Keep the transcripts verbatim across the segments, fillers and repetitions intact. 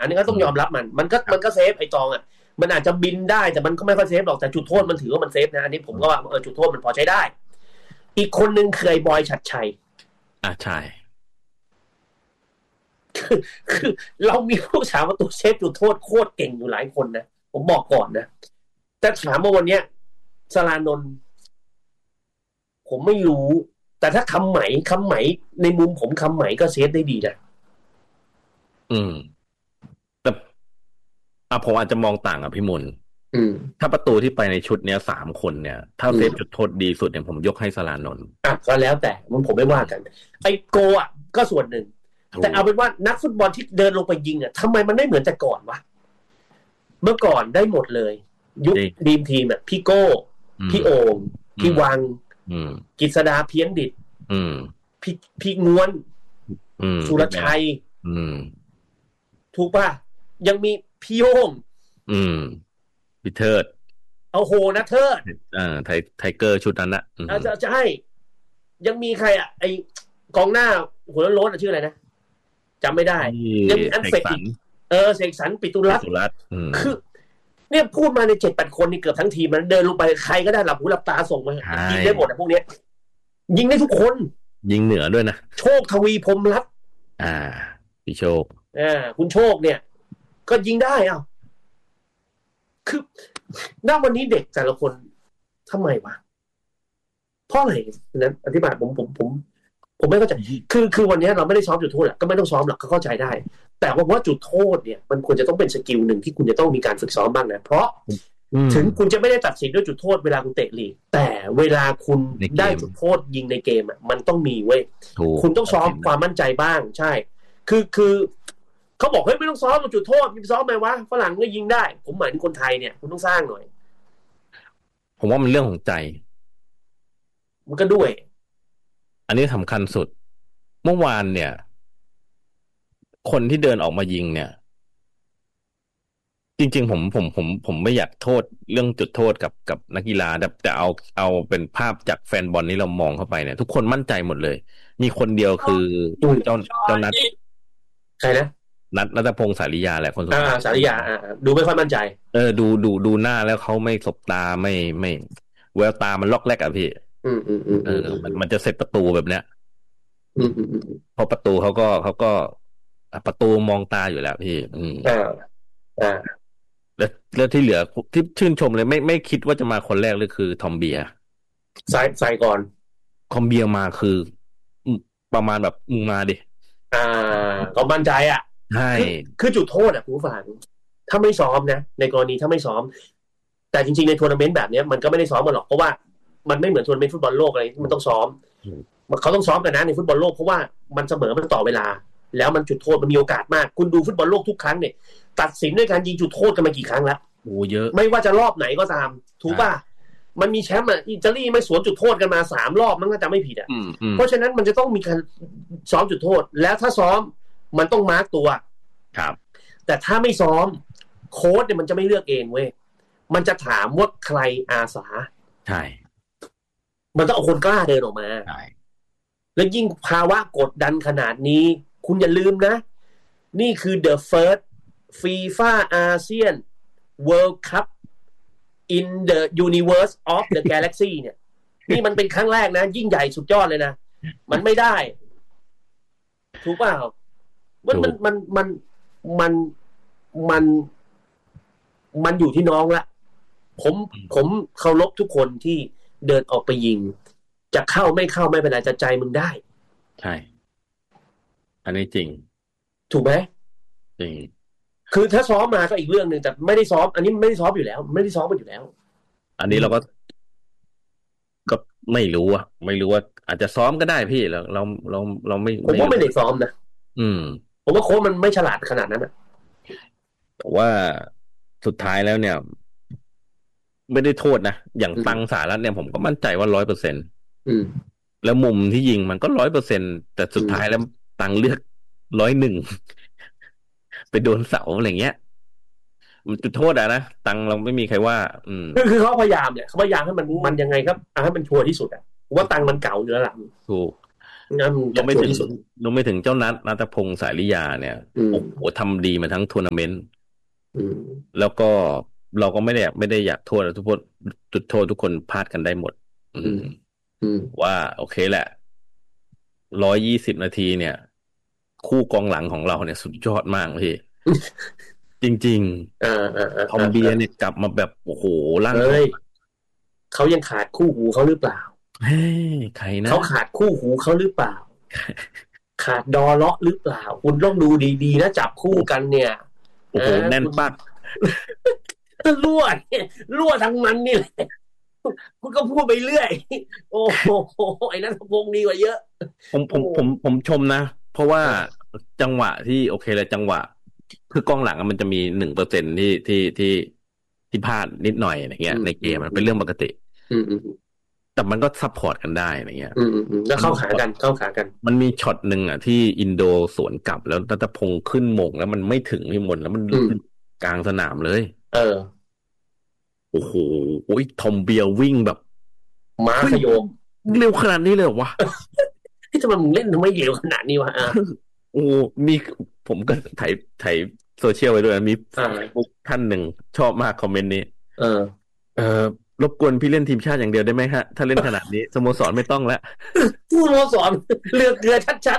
อันนี้ก็ต้องยอมรับมันมันก็มันก็เซฟไอ้จองอ่ะมันอาจจะบินได้แต่มันก็ไม่ค่อยเซฟหรอกแต่จุดโทษมันถือว่ามันเซฟนะอันนี้ผมก็ว่าเออจุดโทษมันพอใช้ได้อีกคนนึงเคยบอยฉัตรชัยอ่ะใช่คือคือเรามีผู้สาประตูเซฟจุดโทษโคตรเก่งอยู่หลายคนนะผมบอกก่อนนะแต่ถามว่าวันเนี้ยสรานนท์ผมไม่รู้แต่ถ้าคำไหมคำไหมในมุมผมคำไหมก็เซฟได้ดีนะอืมแต่อ่ะผมอาจจะมองต่างกับพี่มนถ้าประตูที่ไปในชุดเนี้ยสามคนเนี่ยถ้าเซฟจุดโทษดีสุดเนี่ยผมยกให้สรานนท์อ่ะก็แล้วแต่มันผมไม่ว่ากันไอ้โกอ่ะก็ส่วนหนึ่งแต่เอาเป็นว่านักฟุตบอลที่เดินลงไปยิงอ่ะทำไมมันไม่เหมือนแต่ก่อนวะเมื่อก่อนได้หมดเลยยุคดีมทีมอ่ะพี่โก้พี่โอ่งพี่วังกฤษดาเพี้ยนดิษฐ์พี่พี่ง้วนสุรชัยถูกป่ะยังมีพี่โย่งพี่เทิดเอาโหนะเทิดอ่าไทไทเกอร์ชุดนั้นนะอาจจะจะให้ยังมีใครอ่ะไอกองหน้าหัวโล้นๆอ่ะชื่ออะไรนะจำไม่ได้ยังมีอันเฟกเออเสกสรรปิตุรัตน์คือเนี่ยพูดมาใน เจ็ดแปด คนนี่เกือบทั้งทีมมันเดินลงไปใครก็ได้หลับหูหลับตาส่งมายิงได้หมดอ่ะพวกเนี้ยยิงได้ทุกคนยิงเหนือด้วยนะโชคทวีพรหมรัตน์อ่าพี่โชคอ่าคุณโชคเนี่ยก็ยิงได้อ่ะคือณวันนี้เด็กแต่ละคนทำไมวะเพราะอะไรนั้นอธิบายผมผมผมผมไม่เข้าใจคือคือวันนี้เราไม่ได้ซ้อมจุดโทษแหละก็ไม่ต้องซ้อมหรอกก็เข้าใจได้แต่ว่าว่าจุดโทษเนี่ยมันควรจะต้องเป็นสกิลหนึ่งที่คุณจะต้องมีการฝึกซ้อมบ้างนะเพราะถึงคุณจะไม่ได้ตัดสินด้วยจุดโทษเวลาคุณเตะลีกแต่เวลาคุณได้จุดโทษยิงในเกมอ่ะมันต้องมีเว้ยคุณต้องซ้อมความมั่นใจบ้างใช่คือคือเขาบอกเฮ้ยไม่ต้องซ้อมจุดโทษยิงซ้อมไหมวะฝรั่งก็ยิงได้ผมหมายถึงคนไทยเนี่ยคุณต้องสร้างหน่อยผมว่ามันเรื่องของใจมันก็ด้วยอันนี้สำคัญสุดเมื่อวานเนี่ยคนที่เดินออกมายิงเนี่ยจริงๆผมผมผมผมไม่อยากโทษเรื่องจุดโทษกับกับนักกีฬาแต่แต่เอาเอาเป็นภาพจากแฟนบอลนี้เรามองเข้าไปเนี่ยทุกคนมั่นใจหมดเลยมีคนเดียวคือเจ้าเจ้านัทใครนะนัทนัทพงษ์สาริยาแหละคนสุดท้ายสาริยาดูไม่ค่อยมั่นใจเออดูดูดูหน้าแล้วเขาไม่สบตาไม่ไม่แววตามันล็อกแรกอ่ะพี่อืมอืมอืมเออมันมันจะเสร็จประตูแบบเนี้ยอืมอืมอืมพอประตูเขาก็เขาก็ประตูมองตาอยู่แล้วพี่อืมอ่าอ่าแล้วแล้วที่เหลือที่ชื่นชมเลยไม่ไม่คิดว่าจะมาคนแรกเลยคือทอมเบียร์ใส่ใส่ก่อนทอมเบียร์มาคือประมาณแบบมึงมาดิอ่าก็มั่นใจอ่ะใช่คือจุดโทษอ่ะผู้ฟังถ้าไม่ซ้อมนะในกรณีถ้าไม่ซ้อมแต่จริงๆในทัวร์นาเมนต์แบบนี้มันก็ไม่ได้ซ้อมกันหรอกเพราะว่ามันไม่เหมือนทัวร์นาเมนต์ฟุตบอลโลกอะไรมันต้องซ้อมเขาต้องซ้อมกันนะในฟุตบอลโลกเพราะว่ามันเสมอมันต่อเวลาแล้วมันจุดโทษมันมีโอกาสมากคุณดูฟุตบอลโลกทุกครั้งเนี่ยตัดสินด้วยการยิงจุดโทษกันมากี่ครั้งแล้วโอ้เยอะไม่ว่าจะรอบไหนก็ตามถูกป่ะมันมีแชมป์อ่ะอิตาลีไม่สวนจุดโทษกันมาสามรอบมันก็จะไม่ผิดอ่ะเพราะฉะนั้นมันจะต้องมีการซ้อมจุดโทษแล้วถ้าซ้อมมันต้องมาร์กตัวครับแต่ถ้าไม่ซ้อมโค้ชเนี่ยมันจะไม่เลือกเองเว้ยมันจะถามว่าใครอาสาใช่มันต้องเอาคนกล้าเดินออกมาใช่แล้วยิ่งภาวะกดดันขนาดนี้คุณอย่าลืมนะนี่คือ the first FIFA ASEAN World Cup in the universe of the galaxy เนี่ยนี่มันเป็นครั้งแรกนะยิ่งใหญ่สุดยอดเลยนะมันไม่ได้ถูกเปล่ามันมันมันมันมันมันมันอยู่ที่น้องละผมผมเคารพทุกคนที่เดินออกไปยิงจะเข้าไม่เข้าไม่เป็นไรจะใจมึงได้ใช่อันนี้จริงถูกไหมจริงคือถ้าซ้อมมาก็อีกเรื่องนึงแต่ไม่ได้ซ้อมอันนี้ไม่ได้ซ้อมอยู่แล้วไม่ได้ซ้อมมันอยู่แล้วอันนี้เราก็ก็ไม่รู้อ่ะไม่รู้ว่าอาจจะซ้อมก็ได้พี่เราเราเราเราไม่ผมว่าไม่ได้ซ้อมนะอืมผมว่าโค้ชมันไม่ฉลาดขนาดนั้นอ่ะแต่ว่าสุดท้ายแล้วเนี่ยไม่ได้โทษนะอย่างตังสารัตเนี่ยผมก็มั่นใจว่าร้อยเปอร์เซ็นต์แล้วมุมที่ยิงมันก็ร้อยเปอร์เซ็นต์แต่สุดท้ายแล้วตังเลือกร้อยหนึ่งไปโดนเสาอะไรเงี้ยมันจุดโทษอะนะตังเราไม่มีใครว่าอืมคือเขาพยายามเนี่ยเขาพยายามให้มันมันยังไงครับให้มันชัวร์ที่สุดอะว่าตังมันเก่าอยู่แล้วล่ะถูกเราไม่ถึงเราไม่ถึงเจ้านัทณัฐพงษ์สายริยาเนี่ยโอ้โหทำดีมาทั้งทัวร์นาเมนต์แล้วก็เราก็ไม่ได้ไม่ได้อยากโทษทุกคนจุดโทษทุกคนพลาดกันได้หมดว่าโอเคแหละร้อยยี่สิบนาทีเนี่ยคู่กองหลังของเราเนี่ยสุดยอดมากพี่จริงๆทอมเบียร์เนี่ยกลับมาแบบโอ้โหร่างเขายังขาดคู่หูเขาหรือเปล่าเฮ้ยใครนะเขาขาดคู่หูเขาหรือเปล่าขาดดอเลาะหรือเปล่าคุณต้องดูดีๆนะจับคู่กันเนี่ยโอ้โหแน่นปักรั่วเนี่ยรั่วทั้งมันนี่แหละคุณก็พูดไปเรื่อยโอ้โหไอ้นัทพงษ์ดีกว่าเยอะผมผมผมผมชมนะเพราะว่าจังหวะที่โอเคเลยจังหวะคือกองหลังมันจะมีหนึ่งเปอร์เซ็นที่ที่ที่ที่พลาดนิดหน่อยอะไรเงี้ยในเกมมันเป็นเรื่องปกติแต่มันก็ซัพพอร์ตกันได้อะไรเงี้ยแล้วเข้าขากันเข้าขากันมันมีช็อตหนึ่งอ่ะที่อินโดสวนกลับแล้วนัทพงษ์ขึ้นมงแล้วมันไม่ถึงพี่มนแล้วมันกลางสนามเลยเออโอ้โหโอ้ยทอมเบียร์วิ่งแบบม้าขยงเร็วขนาดนี้เลยวะที่ทำไมมึงเล่นทำไมเร็วขนาดนี้วะโอ้มีผมก็ถ่ายถ่ายโซเชียลไว้ด้วยมีท่านหนึ่งชอบมากคอมเมนต์นี้เออเออรบกวนพี่เล่นทีมชาติอย่างเดียวได้ไหมฮะถ้าเล่นขนาดนี้สโมสรไม่ต้องแล้วสโมสรเลือกเกลือชัด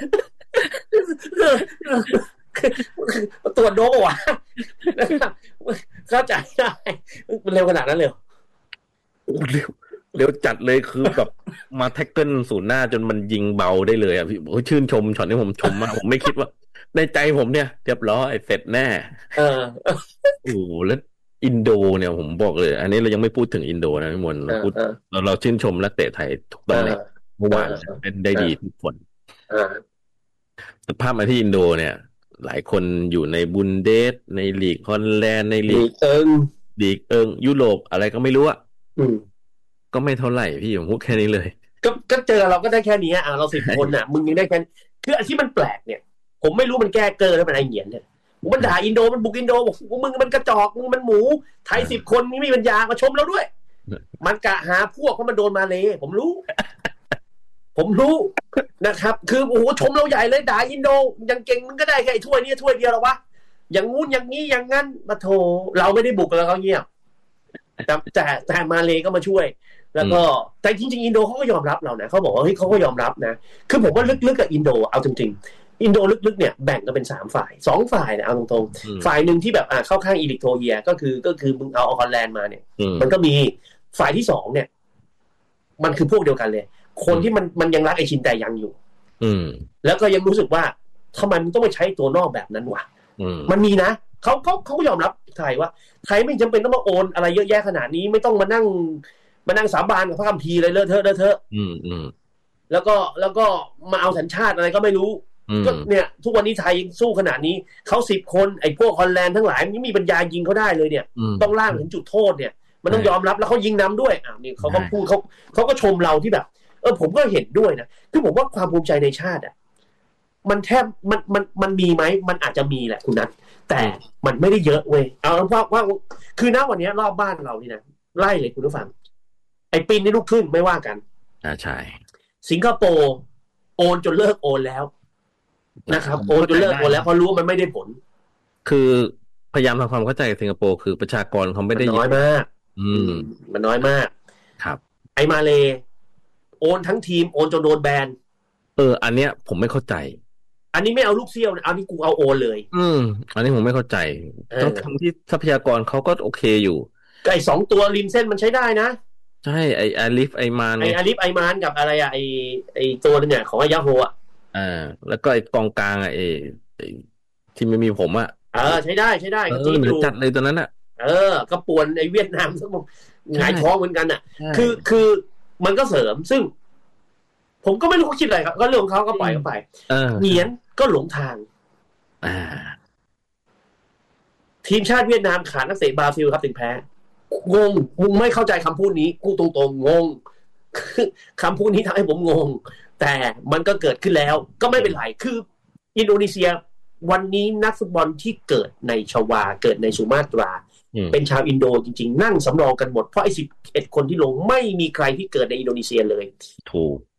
ๆตรวจโดนวะเข้าใจได้มันเร็วขนาดนั้นเลยโอ้เร็วเร็วจัดเลยคือแบบมาแท็กเกิลศูนย์หน้าจนมันยิงเบาได้เลยอ่ะพี่โอ้ชื่นชมช็อตนี้ผมชมมากผมไม่คิดว่าในใจผมเนี่ยเรียบร้อยเสร็จแน่เออโอ้แล้วอินโดเนี่ยผมบอกเลยอันนี้เรายังไม่พูดถึงอินโดนะพี่มนเราพูดเราเราชื่นชมนักเตะไทยทุกตอนเลยเมื่อวานเป็นได้ดีทุกคนแต่ภาพมาที่อินโดเนี่ยหลายคนอยู่ในบุนเดสในลีกฮอลแลนด์ในลีกเอิงลีกเอิงยุโรปอะไรก็ไม่รู้อ่ะก็ไม่เท่าไหร่พี่ผมพูดแค่นี้เลยก็ก็เจอเราก็ได้แค่นี้อ่ะเราสิบคนอ่ะมึงยังได้แค่คืออันที่มันแปลกเนี่ยผมไม่รู้มันแก้เกินแล้วมันอะไรเงี้ยเนี่ยมันด่าอินโดมันบุกอินโดบอกมึงมันกระจอกมึงมันหมูไทยสิบคนนี่มีปัญญามาชมเราด้วยมันกะหาพวกเพราะมันโดนมาเลยผมรู้ผมรู้นะครับคือโอ้โหชมเราใหญ่เลยด่าอินโดยังเก่งมึงก็ได้แค่ถ้วยนี้ถ้วยเดียวหรอวะอย่างงู้นอย่างนี้อย่างงั้นมาโถเราไม่ได้บุกแล้วเขาเงียบแต่แต่แต่มาเลยก็มาช่วยแล้วก็แต่จริงๆอินโดเขาก็ยอมรับเรานะเขาบอกว่าเฮ้ยเขาก็ยอมรับนะคือผมว่าลึกๆกับอินโดเอาจริงๆอินโดลึกๆเนี่ยแบ่งกันเป็นสามฝ่ายสองฝ่ายนะเอาตรงๆฝ่ายหนึ่งที่แบบอ่าเข้าข้างอีลิกโทเฮียก็คือก็คือมึงเอาฮอลแลนด์มาเนี่ยมันก็มีฝ่ายที่สองเนี่ยมันคือพวกเดียวกันเลยคนที่มันมันยังรักไอชินแต่ยังอยู่แล้วก็ยังรู้สึกว่าทำไมมึงต้องไปใช้ตัวนอกแบบนั้นวะมันมีนะเขาเขาเขาก็ยอมรับไทยว่าไทยไม่จำเป็นต้องมาโอนอะไรเยอะแยะขนาดนี้ไม่ต้องมานั่งมานั่งสาบานกับพระคัมภีร์อะไรเลอะเทอะเลอะเทอะแล้วก็แล้วก็มาเอาสัญชาติอะไรก็ไม่รู้ก็เนี่ยทุกวันนี้ไทยสู้ขนาดนี้เขาสิบคนไอ้พวกฮอลแลนด์ทั้งหลายไม่มีปัญญายิงเขาได้เลยเนี่ยต้องล่างถึงจุดโทษเนี่ยมันต้องยอมรับแล้วเขายิงนำด้วยอ่านี่เขาก็พูดเขาเขาก็ชมเราที่แบบเออผมก็เห็นด้วยนะคือผมว่าความภูมิใจในชาติอ่ะมันแทบมันมันมันมีไหมมันอาจจะมีแหละคุณนัทแต่มันไม่ได้เยอะเว้ยเอาว่าว่าคือณวันนี้รอบบ้านเรานี่นะไล่เลยคุณผู้ฟังไอ้ปีนนี่ลูกครึ่งไม่ว่ากันอ่าใช่สิงคโปร์โอนจนเลิกโอนแล้วนะครับโอนจนเลิกโอนแล้วเพราะรู้ว่ามันไม่ได้ผลคือพยายามทำความเข้าใจกับสิงคโปร์คือประชากรเขาไม่ได้น้อยมากอืมมันน้อยมากครับไอ้มาเลโอนทั้งทีมโอนจนโดนแบนเอออันเนี้ยผมไม่เข้าใจอันนี้ไม่เอาลูกเซี่ยวนะเอานี่กูเอาโอนเลยอืมอันนี้ผมไม่เข้าใจต้องทำที่ทรัพยากรเขาก็โอเคอยู่ไอ้สองตัวริมเส้นมันใช้ได้นะใช่ไอ้อาลิฟไอมานไอ้อาลิฟไอมานกับอะไรอะไอ้ไอ้ตัวนึงเนี่ยของไอ้ยาโฮอ่ะอ่าแล้วก็ไอ้กองกลางอ่ะไอ้ที่ไม่มีผมอ่ะเออใช้ได้ใช้ได้ก็จริงอยู่จัดเลยตัวนั้นอ่ะเออก็ป่วนไอ้เวียดนามทั้งหมดหงายท้องเหมือนกันอ่ะคือคือมันก็เสริมซึ่งผมก็ไม่รู้เขาคิดอะไรครับก็เรื่องของเขาก็ปล่อยเขาไปเหงียนก็หลงทางทีมชาติเวียดนามขาดนักเตะบราซิลครับถึงแพ้งงมึงไม่เข้าใจคำพูดนี้กูตรงๆงงคำพูดนี้ทำให้ผมงงแต่มันก็เกิดขึ้นแล้วก็ไม่เป็นไรคืออินโดนีเซียวันนี้นักฟุตบอลที่เกิดในชวาเกิดในสุมาตราเป็นชาวอินโดจริงๆนั่งสำรองกันหมดเพราะไอ้สิบเอ็ดคนที่ลงไม่มีใครที่เกิดในอินโดนีเซียเลยถูก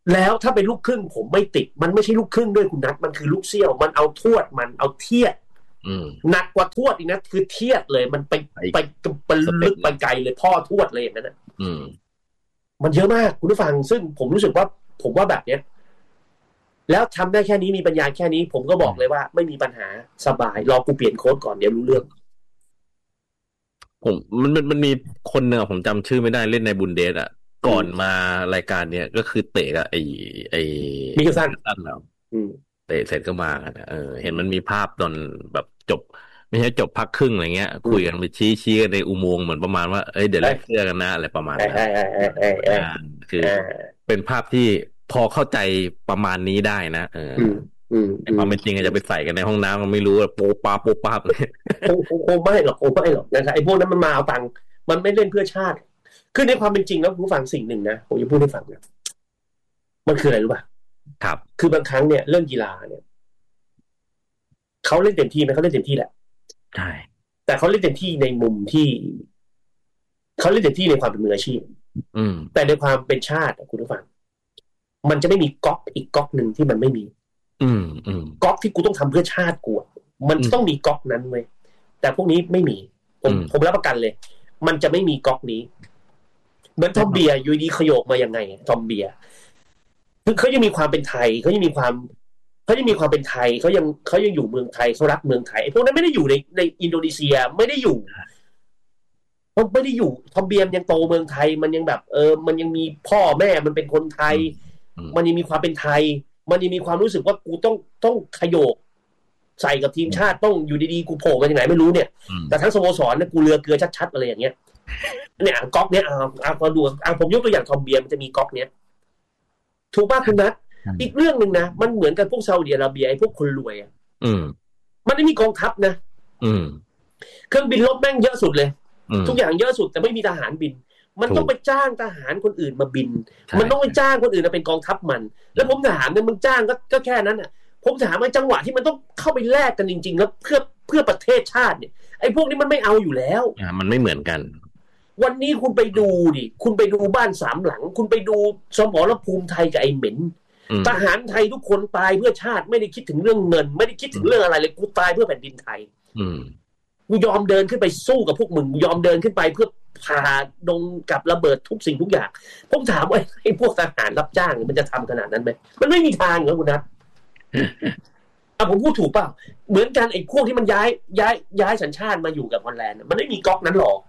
แล้วถ้าเป็นลูกครึ่งผมไม่ติดมันไม่ใช่ลูกครึ่งด้วยคุณนัทมันคือลูกเสี้ยวมันเอาทวดมันเอาเทียดหนักกว่าทวดอีกนะคือเทียดเลยมันไปไปไปลึกไปไกลเลยพ่อทวดเลยอย่างนั้นนะมันเยอะมากคุณผู้ฟังซึ่งผมรู้สึกว่าผมว่าแบบเนี้ยแล้วทำได้แค่นี้มีปัญญาแค่นี้ผมก็บอกเลยว่าไม่มีปัญหาสบายรอกูเปลี่ยนโค้ชก่อนเดี๋ยวรู้เรื่องผมมันมันมันมีคนหนึ่งผมจำชื่อไม่ได้เล่นในบุนเดสอ่ะก่อนมารายการเนี้ยก็คือเตะกับไอ้ไอ้มิเคิลสันสั้นแล้วเตะเสร็จก็มากันเออเห็นมันมีภาพตอนแบบจบไม่ใช่จบพักครึ่งอะไรเงี้ยคุยกันไปชี้ชี้กันในอุโมงค์เหมือนประมาณว่าเอ้ยเดี๋ยวแลกเสื้อกันนะอะไรประมาณนั้นคือเป็นภาพที่พอเข้าใจประมาณนี้ได้นะเออในความเป็นจริงอาจจะไปใส่กันในห้องน้ำมันไม่รู้โป๊ปาโป๊ปาเลยคงคงไม่หรอกคงไม่หรอกนะครับไอ้พวกนั้นมันมาเอาตังค์มันไม่เล่นเพื่อชาติคือในความเป็นจริงแล้วผู้ฟังสิ่งหนึ่งนะผมจะพูดให้ฟังนะมันคืออะไรรู้ป่ะครับคือบางครั้งเนี่ยเรื่องกีฬาเนี่ยเขาเล่นเต็มที่ไหมเขาเล่นเต็มที่แหละใช่แต่เขาเล่นเต็มที่ในมุมที่เขาเล่นเต็มที่ในความเป็นมืออาชีพอืมแต่ในความเป็นชาติคุณผู้ฟังมันจะไม่มีก๊อกอีกก๊อกหนึ่งที่มันไม่มีอืมอืมก๊อกที่กูต้องทำเพื่อชาติกูมันต้องมีก๊อกนั้นเว้ยแต่พวกนี้ไม่มีผมผมรับประกันเลยมันจะไม่มีก๊อกนี้เหมือนทอมเบียร์อยู่ดีขยโยกมายังไงทอมเบียร์คือเขายังมีความเป็นไทยเขายังมีความเขายังมีความเป็นไทยเขายังเขายังอยู่เมืองไทยเขารักเมืองไทยไอ้พวกนั้นไม่ได้อยู่ในในอินโดนีเซียไม่ได้อยู่มันไม่ได้อยู่ทอมเบียร์ยังโตเมืองไทยมันยังแบบเออมันยังมีพ่อแม่มันเป็นคนไทยมันยังมีความเป็นไทยมันยังมีความรู้สึกว่ากูต้องต้องขยโยกใส่กับทีมชาติต้องอยู่ดีๆกูโผล่มาจากไหนไม่รู้เนี่ยแต่ทั้งสโมสรเนี่ยกูเรือเกลือชัดๆอะไรอย่างเงี้ยเนี่ยก๊อกเนี้ยอ่าอ่าพอดูอ่าผมยกตัวอย่างทอมเบียร์มันจะมีก๊อกเนี้ยถูกป่ะคุณนัทอีกเรื่องนึงนะมันเหมือนกับพวกซาอุดิอาระเบียไอ้พวกคนรวยอ่ะมันไม่มีกองทัพนะเครื่องบินรบแม่งเยอะสุดเลยทุกอย่างเยอะสุดแต่ไม่มีทหารบินมันต้องไปจ้างทหารคนอื่นมาบินมันต้องไปจ้างคนอื่นมาเป็นกองทัพมันแล้วผมถามเนี่ยมึงจ้างก็ก็แค่นั้นอ่ะผมถามว่าจังหวะที่มันต้องเข้าไปแลกกันจริงๆแล้วเพื่อเพื่อประเทศชาติเนี่ยไอ้พวกนี้มันไม่เอาอยู่แล้วอ่ามันไม่เหมือนกันวันนี้คุณไปดูดิคุณไปดูบ้านสามหลังคุณไปดูสมรภูมิไทยกับไอ้เหม็นทหารไทยทุกคนตายเพื่อชาติไม่ได้คิดถึงเรื่องเงินไม่ได้คิดถึงเรื่องอะไรเลยกูตายเพื่อแผ่นดินไทยกูยอมเดินขึ้นไปสู้กับพวกมึงยอมเดินขึ้นไปเพื่อพาดงกับระเบิดทุกสิ่งทุกอย่างผมถามว่าไอ้พวกทหารรับจ้างมันจะทำขนาดนั้นไหมมันไม่มีทางเหรอคุณนัทอ่ะผมพูดถูกเปล่าเหมือนกันไอ้พวกที่มันย้ายย้ายย้ายสัญชาติมาอยู่กับฮอลแลนด์มันไม่มีก๊อกนั้นหรอก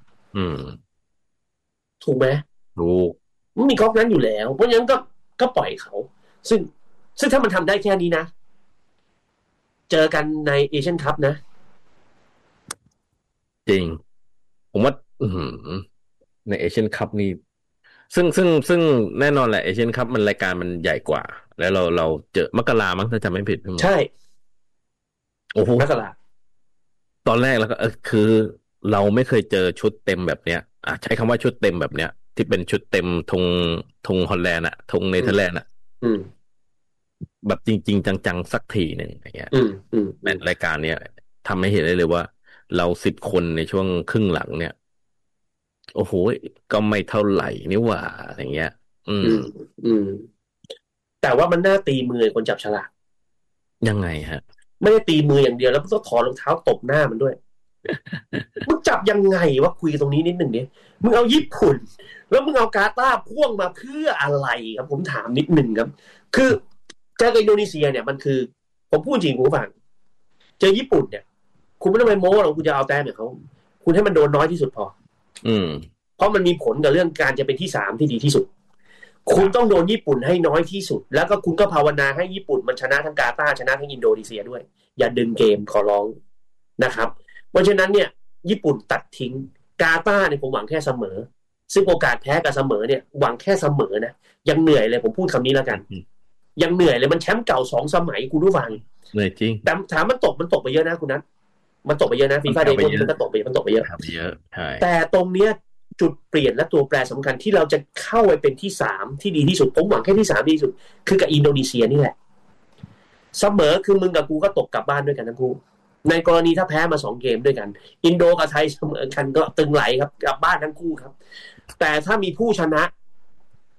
ถูกไหมถูกมันมีก๊อกนั้นอยู่แล้วเพราะฉะนั้นก็ก็ปล่อยเขาซึ่งซึ่งถ้ามันทำได้แค่นี้นะเจอกันในเอเชียนคัพนะจริงผมว่าในเอเชียนคัพนี่ซึ่งซึ่งซึ่งแน่นอนแหละเอเชียนคัพมันรายการมันใหญ่กว่าแล้วเราเราเจอมกรามั้งถ้าจำไม่ผิดใช่โอ้โหมกราตอนแรกแล้วก็เออคือเราไม่เคยเจอชุดเต็มแบบเนี้ยอ่ะใช้คำว่าชุดเต็มแบบเนี้ยที่เป็นชุดเต็มธงธงฮอลแลนด์อะธงเนเธอร์แลนด์อะแบบจริงๆจังๆสักทีหนึ่งอย่างเงี้ยในรายการเนี้ยทำให้เห็นได้เลยว่าเราสิบคนในช่วงครึ่งหลังเนี่ยโอ้โหก็ไม่เท่าไหร่นี่หว่าอย่างเงี้ย อืมอืมแต่ว่ามันน่าตีมือคนจับฉลากยังไงฮะไม่ได้ตีมืออย่างเดียวแล้วต้องถอดรองเท้าตบหน้ามันด้วยมึงจับยังไงวะคุยตรงนี้นิดหนึ่งดิมึงเอาญี่ปุ่นแล้วมึงเอากาตาร์พ่วงมาเพื่ออะไรครับผมถามนิดหนึ่งครับคือเจอกับอินโดนีเซียเนี่ยมันคือผมพูดจริงคุณผู้ฟังเจอญี่ปุ่นเนี่ยคุณไม่ต้องไปโม้หรอกคุณจะเอาแต้มเนี่ยเขาคุณให้มันโดนน้อยที่สุดพออืมเพราะมันมีผลกับเรื่องการจะเป็นที่สามที่ดีที่สุดคุณต้องโดนญี่ปุ่นให้น้อยที่สุดแล้วก็คุณก็ภาวนาให้ญี่ปุ่นมันชนะทั้งกาตาร์ชนะทั้งอินโดนีเซียด้วยอย่าดึงเกมขอร้องนะครับเพราะฉะนั้นเนี่ยญี่ปุ่นตัดทิ้งกาตาร์เนี่ยผมหวังแค่เสมอซึ่งโอกาสแพ้กับเสมอเนี่ยหวังแค่เสมอนะยังเหนื่อยเลยผมพูดคำนี้แล้วกันยังเหนื่อยเลยมันแชมป์เก่าสองสมัยคุณผู้ฟังเหนื่อยจริงแต่ถามมันตกมันตกไปเยอะนะคุณนัทมันตกไปเยอะนะฟีฟ่าเดย์มันก็ตกไปมันตกไปเยอะแต่ตรงเนี้ยจุดเปลี่ยนและตัวแปรสำคัญที่เราจะเข้าไปเป็นที่สามที่ดีที่สุดผมหวังแค่ที่สามที่สุดคือกับอินโดนีเซียนี่แหละเสมอคือมึงกับกูก็ตกกลับบ้านด้วยกันทั้งคู่ในกรณีถ้าแพ้มาสองเกมด้วยกันอินโดกับไทยเสมอกันก็ตึงไหลครับกลับบ้านทั้งคู่ครับแต่ถ้ามีผู้ชนะ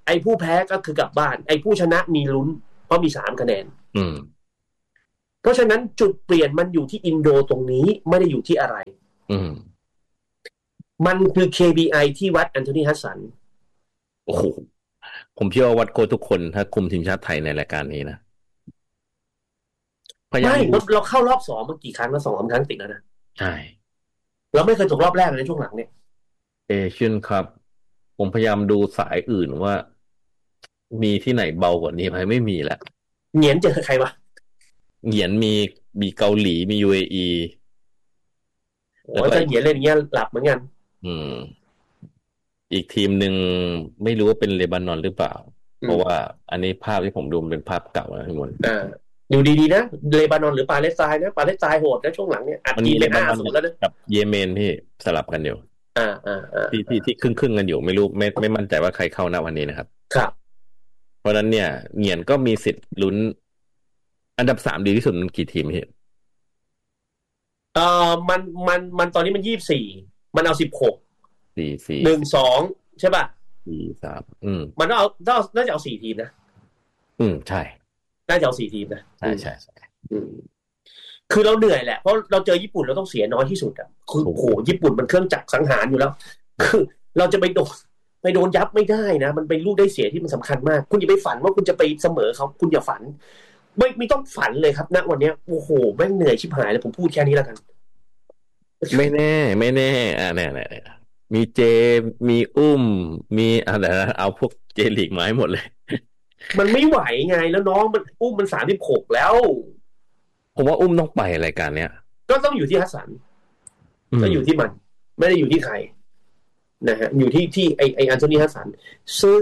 ไอ้ผู้แพ้ก็คือกลับบ้านไอ้ผู้ชนะมีลุ้นเพราะมีสามคะแนนอืมเพราะฉะนั้นจุดเปลี่ยนมันอยู่ที่อินโดตรงนี้ไม่ได้อยู่ที่อะไรอืมมันคือ เค บี ไอ ที่วัดแอนโทนีฮัสสันโอ้โหผมเชื่อว่าวัดโค้ชทุกคนถ้าคุมทีมชาติไทยในรายการนี้นะไม่เราเข้ารอบสองเมื่อกี่ครั้งแล้วสองครั้งติดแล้วนะใช่เราไม่เคยตกรอบแรกในช่วงหลังเนี่ยเอเชียนครับผมพยายามดูสายอื่นว่ามีที่ไหนเบากว่านี้ไหมไม่มีแหละเหงียนเจอใครวะเหงียนมีมีเกาหลีมี ยู เอ อีโอ้ถ้าเหงียนเล่นอย่างเงี้ยหลับเหมือนกันอืมอีกทีมหนึ่งไม่รู้ว่าเป็นเลบานอนหรือเปล่าเพราะว่าอันนี้ภาพที่ผมดูมันเป็นภาพเก่านะพี่มนอ่าอยู่ดีๆนะเลบานอนหรือปาเลสไตน์นะปาเลสไตน์โหดนะช่วงหลังเนี่ยอัดทีมเป็นห้าศูนย์แล้วนะกับเยเมนที่สลับกันอยู่อ่าอ่าอ่าที่ที่ที่ครึ่งครึ่งกันอยู่ไม่รู้ไม่ไม่มั่นใจว่าใครเข้าณวันนี้นะครับครับเพราะนั้นเนี่ยเหงียนก็มีสิทธิ์ลุ้นอันดับสามดีที่สุดมันกี่ทีมพี่เอ่อมันมันมันตอนนี้มันยี่สิบสี่มันเอาสิบหกสี่สี่หนึ่งสองใช่ป่ะสี่สามอืมมันต้องเอาต้องน่าจะเอาสี่ทีมนะอืมใช่น่าจะเอาสี่ทีมนะใช่ใช่ใช่คือเราเหนื่อยแหละเพราะเราเจอญี่ปุ่นเราต้องเสียน้อยที่สุดอ่ะคือโหญี่ปุ่นมันเครื่องจักรสังหารอยู่แล้วคือเราจะไปโดนไปโดนยับไม่ได้นะมันเป็นลูกได้เสียที่มันสำคัญมากคุณอย่าไปฝันว่าคุณจะไปเสมอเขาคุณอย่าฝันไม่ไม่ต้องฝันเลยครับณวันนี้โอ้โหแม่งเหนื่อยชิบหายเลยผมพูดแค่นี้แล้วกันไม่แน่ไม่แน่อ่าแน่แน่มีเจมีอุ้มมีอะไรนะเอาพวกเจลีกมาให้หมดเลยมันไม่ไหวไงแล้วน้องมันอุ้มมันสามสิบหกแล้วผมว่าอุ้มต้องไปรายการเนี้ยก็ต้องอยู่ที่ฮัสสันก็อยู่ที่มันไม่ได้อยู่ที่ใครนะฮะอยู่ที่ที่ไอไออันโทนีฮัสสันซึ่ง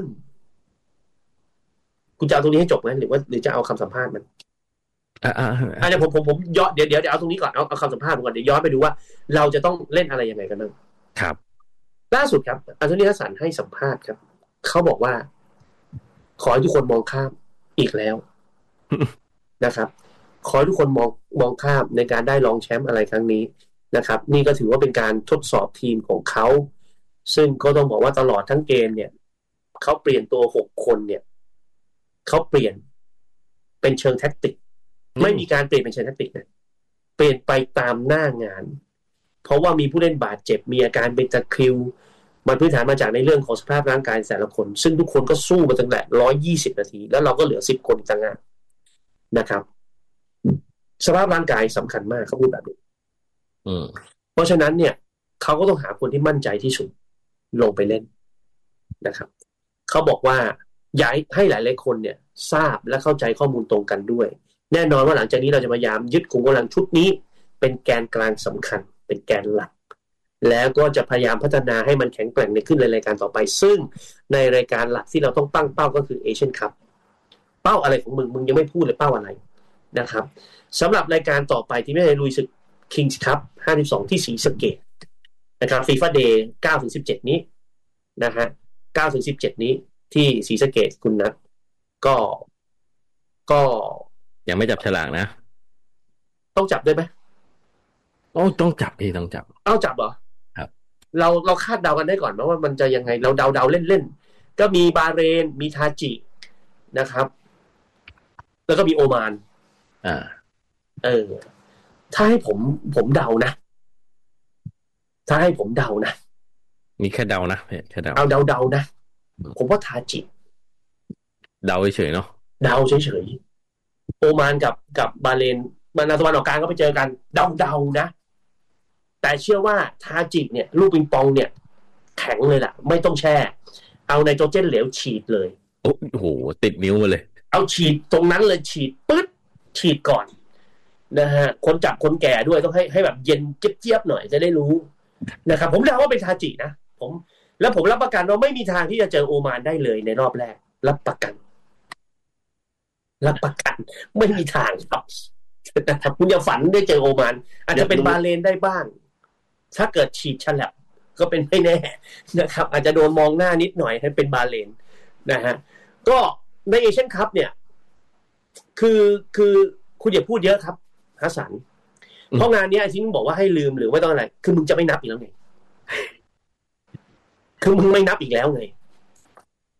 คุณจะเอาตรงนี้ให้จบไหมหรือว่าหรือจะเอาคำสัมภาษณ์มันอ่าอ่าเดี๋ยวผมผมผมย้อนเดี๋ยวเดี๋ยวเดี๋ยวเอาตรงนี้ก่อนเอาเอาคำสัมภาษณ์ก่อนเดี๋ยวย้อนไปดูว่าเราจะต้องเล่นอะไรยังไงกันบ้างครับล่าสุดครับอันโทนีฮัสสันให้สัมภาษณ์ครับเขาบอกว่าขอให้ทุกคนมองข้ามอีกแล้วนะครับขอให้ทุกคนมองมองข้ามในการได้รองแชมป์อะไรครั้งนี้นะครับนี่ก็ถือว่าเป็นการทดสอบทีมของเขาซึ่งก็ต้องบอกว่าตลอดทั้งเกมเนี่ยเขาเปลี่ยนตัวหกคนเนี่ยเขาเปลี่ยนเป็นเชิงแท็กติกไม่มีการเปลี่ยนเป็นเชิงแท็กติกนะเปลี่ยนไปตามหน้างานเพราะว่ามีผู้เล่นบาดเจ็บมีอาการเป็นตะคริวมันพื้นฐานมาจากในเรื่องของสภาพร่างกายแต่ละคนซึ่งทุกคนก็สู้มาตั้งแต่หนึ่งร้อยยี่สิบนาทีแล้วเราก็เหลือสิบคนต่างหากนะครับสภาพร่างกายสำคัญมากเขาพูดแบบนี้เพราะฉะนั้นเนี่ยเขาก็ต้องหาคนที่มั่นใจที่สุดลงไปเล่นนะครับเขาบอกว่าย้ายให้หลายๆคนเนี่ยทราบและเข้าใจข้อมูลตรงกันด้วยแน่นอนว่าหลังจากนี้เราจะพยายามยึดขุมกำลังชุดนี้เป็นแกนกลางสำคัญเป็นแกนหลักแล้วก็จะพยายามพัฒนาให้มันแข็งแกร่งในขึ้นในรายการต่อไปซึ่งในรายการหลักที่เราต้องตั้งเป้าก็คือเอเชียนคัพเป้าอะไรของมึงมึงยังไม่พูดเลยเป้าอะไรนะครับสำหรับรายการต่อไปที่ไม่ได้ลุยศึก Kings Cup ห้าสิบสองที่ศรีสะเกษนะครับ FIFA Day เก้าถึงสิบเจ็ดนี้นะฮะเก้าถึงสิบเจ็ดนี้ที่ศรีสะเกษคุณนัทก็ก็ยังไม่จับฉลากนะต้องจับด้วยไหมโอ้ต้องจับพี่ต้องจับเอาจับเหรอครับเราเราคาดเดากันได้ก่อนไหมว่ามันจะยังไงเราเดาเดาเล่นเล่นก็มีบาเรนมีทาจินะครับแล้วก็มีโอมานอ่าเออถ้าให้ผมผมเดานะถ้าให้ผมเดานะมีแค่เดานะแค่เดาเอาเดาเดานะผมว่าทาจิเดาเฉยๆเนาะเดาเฉยๆโอมานกับกับบาเรนมานาตะวันออกกลางก็ไปเจอกันเดาเดานะแต่เชื่อว่าทาจิเนี่ยลูกปิงปองเนี่ยแข็งเลยล่ะไม่ต้องแช่เอาไนโตรเจนเหลวฉีดเลยโอ้โหติดนิ้วมาเลยเอาฉีดตรงนั้นเลยฉีดปึ๊ดฉีดก่อนนะฮะคนจับคนแก่ด้วยต้องให้ให้แบบเย็นเจี๊ยบๆหน่อยจะได้รู้นะครับผมเดาว่าเป็นทาจินะผมแล้วผมรับประกันว่าไม่มีทางที่จะเจอโอมานได้เลยในรอบแรกรับประกันรับประกันไม่มีทางครับแต่คุณอย่าฝันได้เจอโอมานอาจจะเป็นบาเลนได้บ้างถ้าเกิดฉีดฉลับก็เป็นไม่แน่นะครับอาจจะโดนมองหน้านิดหน่อยให้เป็นบาเลนนะฮะก็ในเอเชียนคัพเนี่ยคือคือคุณอย่าพูดเยอะครับฮัสสันเพราะงานนี้ไอ้ที่มึงบอกว่าให้ลืมหรือไม่ต้องอะไรคือมึงจะไม่นับอีกแล้วไงคือมึงไม่นับอีกแล้วไง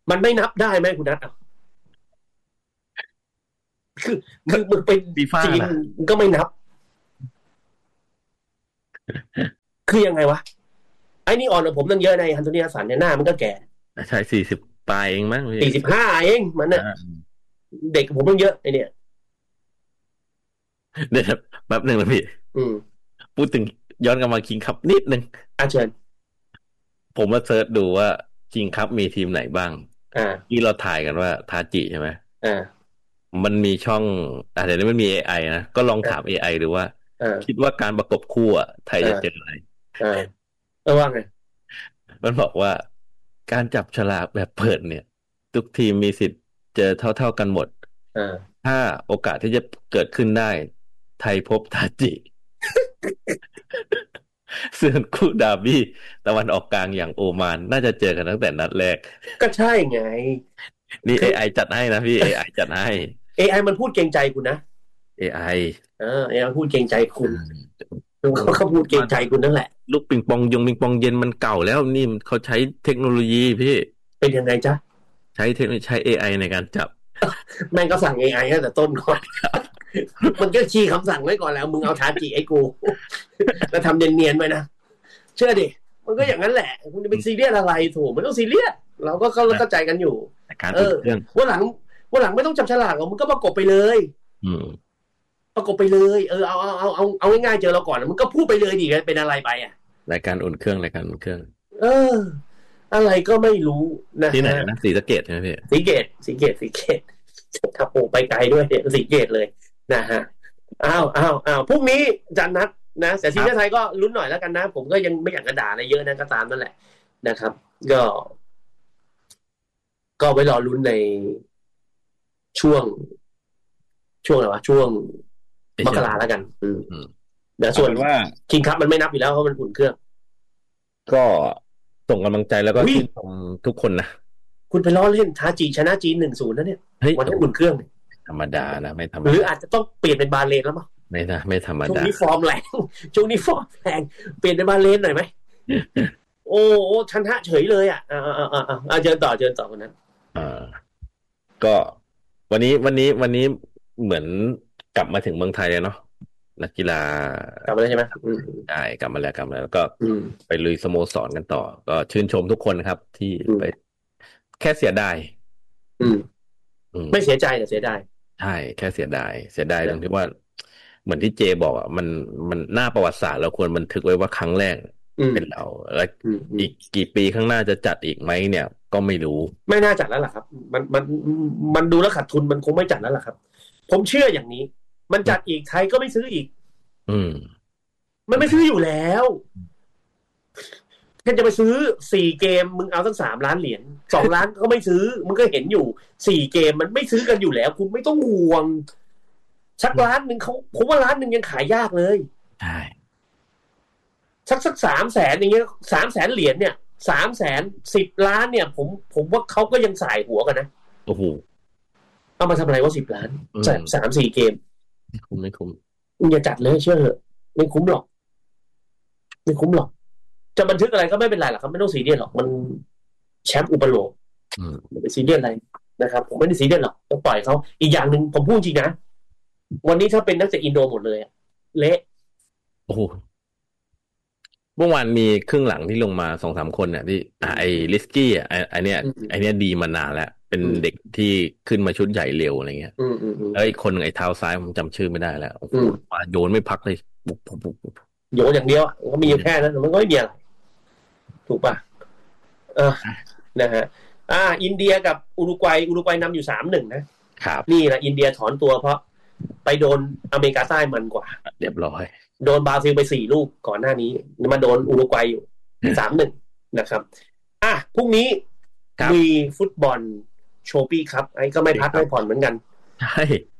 มันไม่นับได้ไหมคุณนัทอ่ะคือคือมึงเป็นจีนก็ไม่นับคือยังไงวะไอ้นี่อ่อนกว่าผมตั้งเยอะในฮันโทนี อาสันเนี่ยหน้ามันก็แก่ใช่สี่สิบปลายเองมั้งสี่สิบห้าเองมันเนี่ยเด็กผมตั้งเยอะไอ้เนี่ยเดี๋ยวแป๊บหนึ่งนะพี่พูดถึงย้อนกลับมาคิงคัพนิดนึงอาเชิญผมมาเซิร์ชดูว่าคิงคัพมีทีมไหนบ้างอ่าที่เราถ่ายกันว่าทาจิใช่ไหมอ่ามันมีช่องอ่าเดี๋ยวนี้มันมี เอ ไอ นะก็ลองถาม เอ ไอ ดูว่าคิดว่าการประกบคู่อ่ะไทยจะเจออะไรอ่าเออว่าไงมันบอกว่าการจับฉลากแบบเปิดเนี่ยทุกทีมมีสิทธิ์เจอเท่าๆกันหมดถ้าโอกาสที่จะเกิดขึ้นได้ไทยพบทาจิส่วนคู่ดาร์บี้ตะวันออกกลางอย่างโอมานน่าจะเจอกันตั้งแต่นัดแรกก็ใช่ไงนี่ เอ ไอ จัดให้นะพี่ เอ ไอ จัดให้เอ ไอ มันพูดเกรงใจคุณนะเอ ไอเออ เอ ไอ พูดเกรงใจคุณเขาเขาพูดเกรงใจคุณนั่นแหละลูกปิงปองยงปิงปองเย็นมันเก่าแล้วนี่เขาใช้เทคโนโลยีพี่เป็นยังไงจ๊ะใช้เทคโนโลยีใช้ เอ ไอ ในการจับแม่งก็สั่ง เอ ไอ ตั้งแต่ต้นก่อนมันก็ชี้คำสั่งไว้ก่อนแล้วมึงเอาทาจิไอ้กูแล้วทำเนียนๆไปนะเชื่อดิมันก็อย่างนั้นแหละคุณจะไปซีเรียสอะไรถูกมันต้องซีเรียสเราก็เข้าใจกันอยู่เออวันหลังวันหลังไม่ต้องจับฉลากหรอกมึงก็ประกบไปเลยประกบไปเลยเออเอาเอาเอาเอาเอาง่ายๆเจอเราก่อนแล้วมึงก็พูดไปเลยดิเป็นอะไรไปอ่ะรายการอุ่นเครื่องรายการอุ่นเครื่องเอออะไรก็ไม่รู้นะที่ไหนนะศรีสะเกษใช่ไหมพี่ศรีเกษศรีเกษศรีเกษถ้าโผล่ไปไกลด้วยเนี่ยศรีเกษเลยนะฮะอ้าวอ้าวอ้าวพรุ่งนี้จันนัดนะแต่ทีมชาติไทยก็ลุ้นหน่อยแล้วกันนะผมก็ยังไม่อยากกระด่าอะไรเยอะนะก็ตามนั่นแหละนะครับก็ก็ไว้รอลุ้นในช่วงช่วงอะไรวะช่วงมกราแล้วกันอืมเดี๋ยวส่วนว่าคิงคัพมันไม่นับอยู่แล้วเพราะมันอุ่นเครื่องก็ส่งกำลังใจแล้วก็ชื่นชมทุกคนนะคุณไปล้อเล่นทาจิชนะจีนหนึ่งศูนย์นะเนี่ยวันที่อุ่นเครื่องธรรมดานะไม่ธรรมดาหรืออาจจะต้องเปลี่ยนเป็นบาเลนแล้วมั้งไม่นะไม่ธรรมดาช่วงนี้ฟอร์มแรงช่วงนี้ฟอร์มแรงเปลี่ยนเป็นบาเลนหน่อยไหมโอ้โหชนะเฉยเลยอ่ะอ่าอ่าอ่าอ่าเชิญต่อเชิญต่อคนนั้นอ่าก็วันนี้วันนี้วันนี้เหมือนกลับมาถึงเมืองไทยเลยเนาะนักกีฬากลับมาแล้วใช่ไหมใช่กลับมาแล้วกลับมาแล้วก็ไปลุยสโมสรกันต่อก็ชื่นชมทุกคนครับที่ไปแค่เสียดายไม่เสียใจแต่เสียดายใช่แค่เสียดายเสียดายตรงที่ว่าเหมือนที่เจบอกอ่ะมันมันหน้าประวัติศาสตร์เราควรบันทึกไว้ว่าครั้งแรกเป็นเราแล้วอีกกี่ปีข้างหน้าจะจัดอีกไหมเนี่ย ก็ไม่รู้ไม่น่าจัดแล้วล่ะครับมันมันมันดูแล้วขาดทุนมันคงไม่จัดแล้วล่ะครับผมเชื่ออย่างนี้มันจัดอีกไทยก็ไม่ซื้ออีก อืมมันไม่ซื้ออยู่แล้วแค่จะไปซื้อสี่เกมมึงเอาตั้งสามล้านเหรียญสองล้านก็ไม่ซื้อมึงก็เห็นอยู่สี่เกมมันไม่ซื้อกันอยู่แล้วคุณไม่ต้องห่วงสักล้านนึงเขาผมว่าล้านนึงยังขายยากเลยใช่สักสักสามแสนอย่างเงี้ยสามแสนเหรียญเนี่ยสามแสนสิบล้านเนี่ยผมผมว่าเขาก็ยังสายหัวกันนะโอ้โหเอามาทำอะไรว่าสิบล้านสามสามสี่เกมไม่คุ้มไม่คุ้มอย่าจัดเลยเชื่อเถอะไม่คุ้มหรอกไม่คุ้มหรอกจะบันทึกอะไรก็ไม่เป็นไรหรอกครับไม่ต้องซีเรียสหรอกมันแชมป์อุปโลกไม่ได้ซีเรียสอะไรนะครับผมไม่ได้ซีเรียสหรอกต้องปล่อยเขาอีกอย่างหนึ่งผมพูดจริงนะวันนี้ถ้าเป็นนักเตะอินโดหมดเลยเละโอ้โหเมื่อวานมีครึ่งหลังที่ลงมาสองสามคนเนี่ยที่ไอ้ลิสกี้อ่ะไอ้เนี้ยไอ้เนี้ยดีมานานแล้วเป็นเด็กที่ขึ้นมาชุดใหญ่เร็วอะไรเงี้ยแล้วไอ้คนไอ้เท้าซ้ายผมจำชื่อไม่ได้แล้วมาโยนไม่พักเลยโยนอย่างเดียวก็มีอยู่แค่นั้นมันก็ไม่มีอะไรถูกป่ะเออนะฮะอ่าอินเดียกับอุรุกวัยอุรุกวัยนำอยู่สามหนึ่งนะครับนี่แหละอินเดียถอนตัวเพราะไปโดนอเมริกาใต้มันกว่าเรียบร้อยโดนบราซิลไปสี่ลูกก่อนหน้านี้มาโดนอุรุกวัยอยู่สามหนึ่งนะครับอ่ะพรุ่งนี้มีฟุตบอลโชปี้ครับไอ้ก็ไม่พักไม่ผ่อนเหมือนกันใช่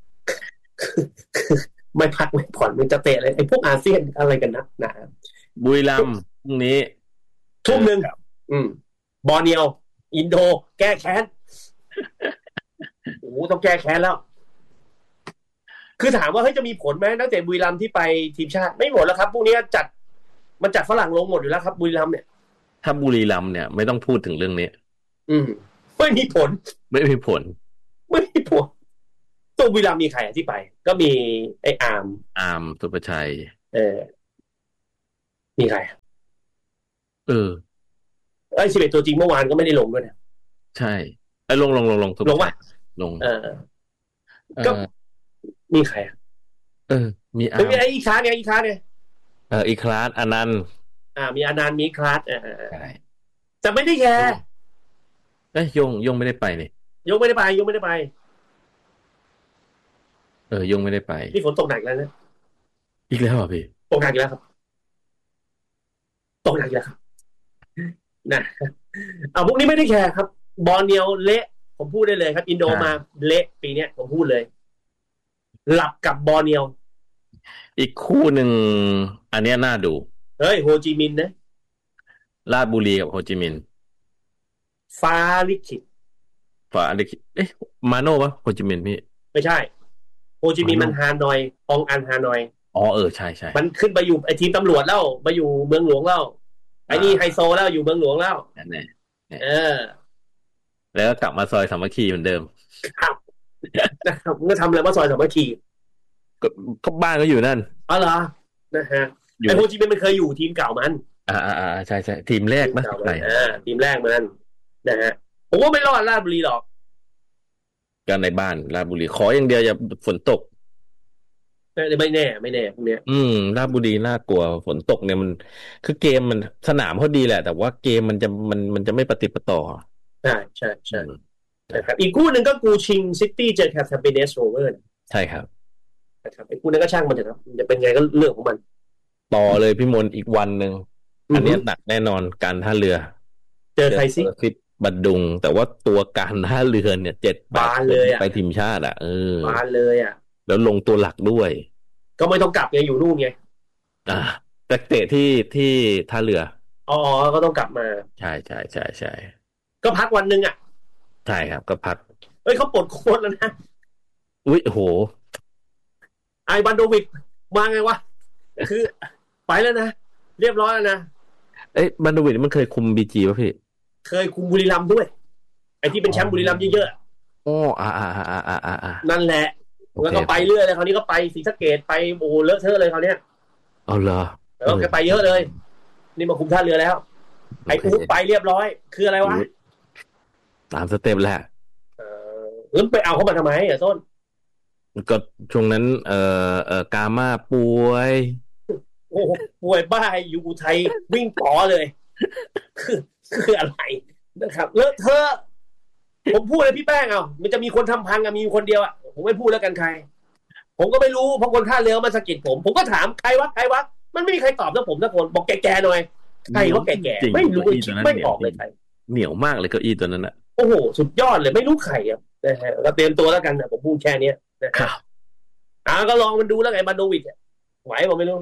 ไม่พักไม่ผ่อนมันจะเตะอะไรไอ้พวกอาเซียนอะไรกันนะนะบุรีรัมย์พรุ่งนี้ทุ่มหนึ่งอืมบอร์เนียวอินโดแก้แค้นโอ้ต้องแก้แค้นแล้วคือถามว่าเฮ้ยจะมีผลไหมนักเตะบุรีรัมย์ที่ไปทีมชาติไม่หมดแล้วครับพวกนี้จัดมันจัดฝรั่งลงหมดอยู่แล้วครับบุรีรัมย์เนี่ยถ้าบุรีรัมย์เนี่ยไม่ต้องพูดถึงเรื่องนี้อืมไม่มีผลไม่มีผลไม่มีผลตัวบุรีรัมย์มีใครที่ไปก็มีไอ้อาร์มอาร์มสุภชัยเออมีใครเออไอ้สิบเอ็ดตัวจริงเมื่อวานก็ไม่ได้ลงด้วยนะใช่ไอ้ลงลงลงลงลงป่ะลงเออก็มีใครเออมีอาร์มมีไอ้อีคลาสไงอีคลาสไงเอออีคลาสอนันต์อ่ามีอนันต์มีคลาสเออใช่จะไม่ได้แย่เอ้ยยงยงไม่ได้ไปนี่ยงไม่ได้ไปยงไม่ได้ไปเออยงไม่ได้ไปนี่ฝนตกหนักแล้วนะอีกแล้วอ่ะพี่ตกหนักอีกแล้วครับตกหนักอีกแล้วครับนะเอาพวกนี้ไม่ได้แคร์ครับบอลเนียวเละผมพูดได้เลยครับอินโดมาเละปีนี้ผมพูดเลยหลับกับบอลเนียวอีกคู่หนึ่งอันนี้น่าดูเฮ้ยโฮจิมินห์นะราชบุรีกับโฮจิมินห์ฟ้าลิขิตฟ้าลิขิตเอ๊ะมาโน่ปะโฮจิมินห์พี่ไม่ใช่โฮจิมินห์มันฮานอยองอันฮานอยอ๋อเออใช่ใช่มันขึ้นไปอยู่ไอทีมตำรวจแล้วไปอยู่เมืองหลวงแล้วไอ้นี่ไฮโซแล้วอยู่เมืองหลวงแล้วเออแล้วก็กลับมาซอยสามัคคีเหมือนเดิมครับนะครับก็ทำอะไรมาซอยสามัคคีก็บ้านก็อยู่นั่นอ๋อเหรอนะฮะไอโฮจิมินห์มันเคยอยู่ทีมเก่ามันอ่าอ่าใช่ใช่ทีมแรกนะใช่อ่าทีมแรกมันนะฮะผมว่าไม่รอดราชบุรีหรอกกันในบ้านราชบุรีขออย่างเดียวอย่าฝนตกไม่แน่ไม่แน่พวกเนี้ยอืมราชบุรีน่ากลัวฝนตกเนี่ยมันคือเกมมันสนามเขาดีแหละแต่ว่าเกมมันจะมันมันจะไม่ปฏิปต่อใช่ใช่ใช่ครับอีกคู่หนึ่งก็กูชิงซิตี้เจอแคทเบเนสโรเวอร์ใช่ครับนะครับไอ้คู่นั้นก็ช่างมันเถอะครับจะเป็นไงก็เรื่องของมันต่อเลยพี่มนอีกวันหนึ่งอันนี้หนักแน่นอนการท่าเรือเจอใครซิฟิตบัดดุงแต่ว่าตัวการท่าเรือเนี่ยเจ็ดบานเลยอ่ะไปทีมชาติอ่ะเออบานเลยอ่ะแล้วลงตัวหลักด้วยก็ไม่ต้องกลับไงอยู่นู่นไงอ่าแต่เตะที่ที่ท่าเรืออ๋อก็ต้องกลับมาใช่ใช่ใช่ใช่ก็พักวันนึงอ่ะใช่ครับก็พักเอ้ยเขาปลดโค้ชแล้วนะอุ้ยโหไอบันโดวิดมาไงวะคือไปแล้วนะเรียบร้อยแล้วนะเอ้ยบันโดวิดมันเคยคุมบีจีป่ะพี่เคยคุมบุรีรัมย์ด้วยไอที่เป็นแชมป์บุรีรัมย์เยอะๆอ๋ออ่าอ่าอ่าอ่าอ่านั่นแหละแล้วก็ไปเรื่อยเลยคราวนี้ก็ไปศรีสะเกษไปโอ้เลอะเทอะเลยคราวนี้เอาเหรอแล้วแกไปเยอะเลยนี่มาคุมท่าเรือแล้วไอ้อุ๊บไปเรียบร้อยคืออะไรวะตามสเต็ปแหละเออแล้วไปเอาเขามาทำไมอ่ะต้นก็ช่วงนั้นเอ่อเอ่อกาม่าป่วยโอ้ป่วยบ้าอยู่อุทัยวิ่งป๋อเลยคือคืออะไรนะครับเลอะเทอะผมพูดเลยพี่แป้งเอามันจะมีคนทำพังอะมีคนเดียวอะผมไม่พูดแล้วกันใครผมก็ไม่รู้เพราะคนท่าเรือมาสะกิดผมผมก็ถามใครวะใครวะมันไม่มีใครตอบสักผมสักคนบอกแก่ๆหน่อยใครก็แก่ๆไม่รู้คิดไม่ออกเลยใครเหนียวมากเลยเก้าอี้ตัวนั้นอะโอ้โหสุดยอดเลยไม่รู้ใครอะนะฮะก็เตรียมตัวแล้วกันนะผมพูดแค่นี้นะครับอ่าก็ลองมันดูแล้วไงบันโดวิดไหวผมไม่รู้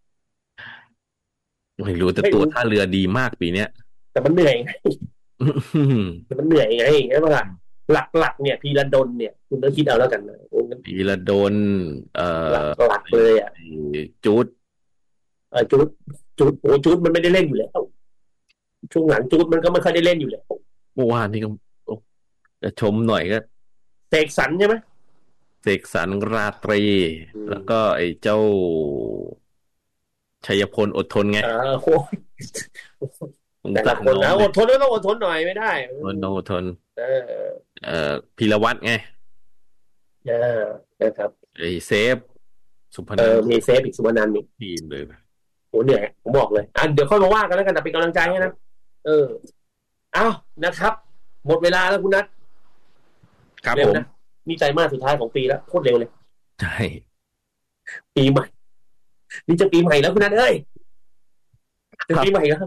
ไม่รู้แต่ตัวท่าเรือดีมากปีเนี้ยแต่มันเหนื่อยไงแต่มันเหนื่อยไงใช่ป่ะหลักๆเนี่ยพีระดลเนี่ยคุณต้องคิดเอาแล้วกันนะพีระดลเอ่อหลักเลยอ่ะจูดเออจูดจูดโอ้จูดมันไม่ได้เล่นอยู่แล้วช่วงหลังจูดมันก็ไม่ค่อยได้เล่นอยู่แล้วเมื่อวานนี้ก็จะชมหน่อยก็เสกสรรใช่ไหมเสกสรรราตรีแล้วก็ไอ้เจ้าชัยพลอดทนไงเออโหแต่ละคนนะอดทนก็ต้องอดทนหน่อยไม่ได้อดทนอดทนเออเอ่อพีรวัตรไงเออนะครับไอ้เซฟสุพนันท์เออมีเซฟอีกสุพนันท์อีกทีมเลยโหเหนื่อยผมบอกเลยอ่ะเดี๋ยวค่อยมาว่ากันแล้วกันแต่เป็นกำลังใจให้นะเออเอ้านะครับหมดเวลาแล้วคุณนัทครับผมนี่ใจมากสุดท้ายของปีแล้วโคตรเร็วเลยใช่ปีใหม่นี่จะปีใหม่แล้วคุณนัทเอ้ยจะปีใหม่แล้ว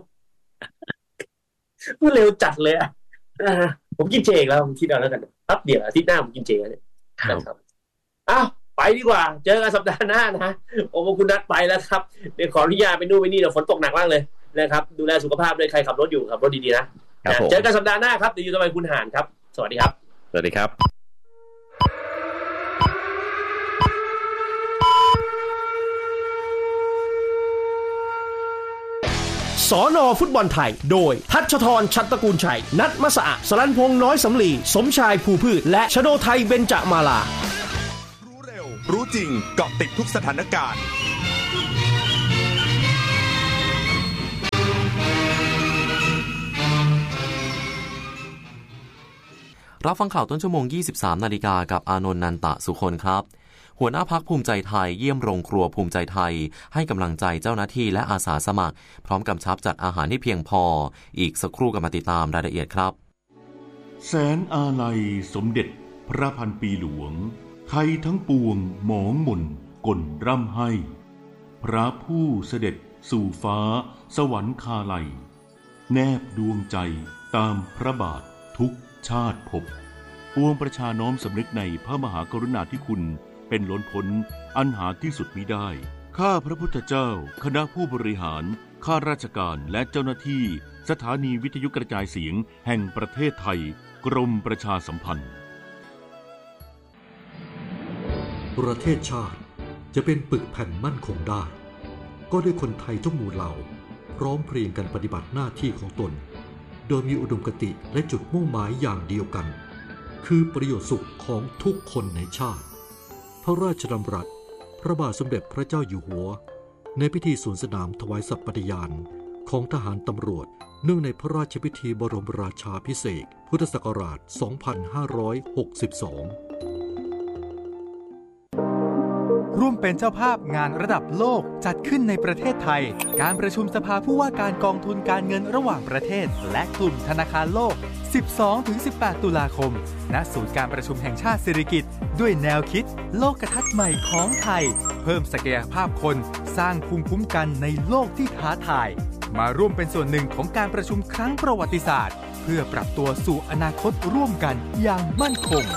มันเร็วจัดเลยอ่ะผมกินเจแล้วผมคิดเอาแล้วกันแป๊บเดียวอาทิตย์หน้าผมกินเจเนี่ยนะครับอ้าวไปดีกว่าเจอกันสัปดาห์หน้านะโอ้คุณนัทไปแล้วครับเดี๋ยวขออนุญาตไปนู่นไปนี่เดี๋ยวฝนตกหนักมากเลยนะครับดูแลสุขภาพด้วยใครขับรถอยู่ขับรถดีๆนะเจอกันสัปดาห์หน้าครับเดี๋ยวอยู่ต่อไปคุณหานครับสวัสดีครับสวัสดีครับสน.ฟุตบอลไทยโดยทัชธรชัตตระกูลชัยนัทมะสะอาสลันพงษ์น้อยสำลีสมชายภูพืชและชโดไทยเบญจมาลารู้เร็วรู้จริงเกาะติดทุกสถานการณ์รับฟังข่าวต้นชั่วโมง ยี่สิบสาม นาฬิกากับอานนท์นันตะสุคนครับหัวหน้าพรรคภูมิใจไทยเยี่ยมโรงครัวภูมิใจไทยให้กำลังใจเจ้าหน้าที่และอาสาสมัครพร้อมกำชับจัดอาหารให้เพียงพออีกสักครู่กันมาติดตามรายละเอียดครับแสนอาลัยสมเด็จพระพันปีหลวงไทยทั้งปวงหมองหม่นก่นร่ำให้พระผู้เสด็จสู่ฟ้าสวรรคาลัยแนบดวงใจตามพระบาททุกชาติภพปวงประชาน้อมสำนึกในพระมหากรุณาธิคุณเป็นล้นพ้นอันหาที่สุดมิได้ข้าพระพุทธเจ้าคณะผู้บริหารข้าราชการและเจ้าหน้าที่สถานีวิทยุกระจายเสียงแห่งประเทศไทยกรมประชาสัมพันธ์ประเทศชาติจะเป็นปึกแผ่นมั่นคงได้ก็ด้วยคนไทยทุกหมู่เหล่าพร้อมเพรียงกันปฏิบัติหน้าที่ของตนโดยมีอุดมคติและจุดมุ่งหมายอย่างเดียวกันคือประโยชน์สุขของทุกคนในชาติพระราชดำรัสพระบาทสมเด็จพระเจ้าอยู่หัวในพิธีสวนสนามถวายสัตย์ปฏิญาณของทหารตำรวจเนื่องในพระราชพิธีบรมราชาภิเษกพุทธศักราช สองพันห้าร้อยหกสิบสองร่วมเป็นเจ้าภาพงานระดับโลกจัดขึ้นในประเทศไทยการประชุมสภาผู้ว่าการกองทุนการเงินระหว่างประเทศและกลุ่มธนาคารโลก สิบสองถึงสิบแปด ตุลาคมณศูนย์การประชุมแห่งชาติสิริกิติ์ด้วยแนวคิดโลกทัศน์ใหม่ของไทยเพิ่มศักยภาพคนสร้างภูมิคุ้มกันในโลกที่ท้าทายมาร่วมเป็นส่วนหนึ่งของการประชุมครั้งประวัติศาสตร์เพื่อปรับตัวสู่อนาคตร่วมกันอย่างมั่นคง